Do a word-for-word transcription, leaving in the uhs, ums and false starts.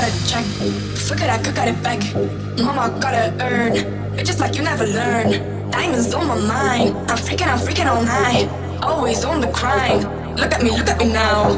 gotta check. Forget I could got it back. Mama gotta earn. It's just like you never learn. Diamonds on my mind. I'm freaking, I'm freaking all night. Always on the grind. Look at me, look at me now.